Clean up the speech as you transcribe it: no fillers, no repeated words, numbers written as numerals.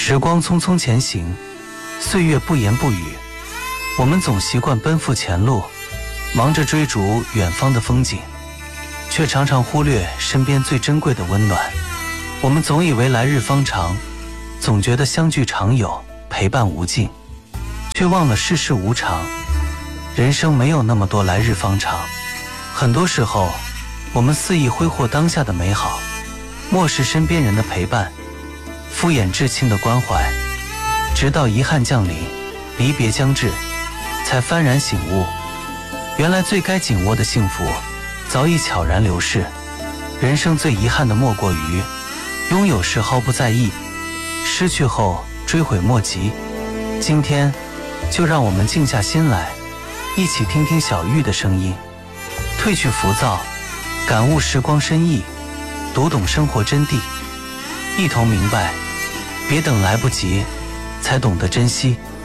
时光匆匆前行，岁月不言不语，我们总习惯奔赴前路，忙着追逐远方的风景，却常常忽略身边最珍贵的温暖。我们总以为来日方长，总觉得相聚常有，陪伴无尽，却忘了世事无常，人生没有那么多来日方长。很多时候，我们肆意挥霍当下的美好，漠视身边人的陪伴，敷衍至亲的关怀，直到遗憾降临，离别将至，才幡然醒悟，原来最该紧握的幸福早已悄然流逝。人生最遗憾的莫过于拥有时毫不在意，失去后追悔莫及。今天就让我们静下心来，一起听听小玉的声音，褪去浮躁，感悟时光深意，读懂生活真谛，一同明白，别等来不及才懂得珍惜。